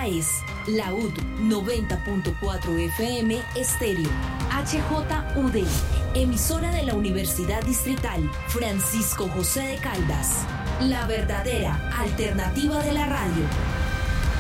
es la UD 90.4 FM Estéreo, HJUD, emisora de la Universidad Distrital Francisco José de Caldas, la verdadera alternativa de la radio.